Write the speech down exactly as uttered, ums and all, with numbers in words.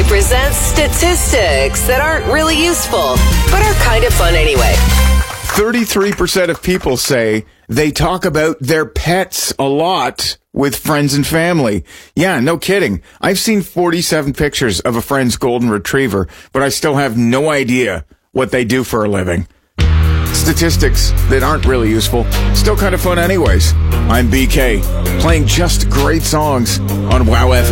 presents statistics that aren't really useful, but are kind of fun anyway. thirty-three percent of people say they talk about their pets a lot with friends and family. Yeah, no kidding. I've seen forty-seven pictures of a friend's golden retriever, but I still have no idea what they do for a living. Statistics that aren't really useful, still kind of fun anyways. I'm B K, playing just great songs on Wow F M.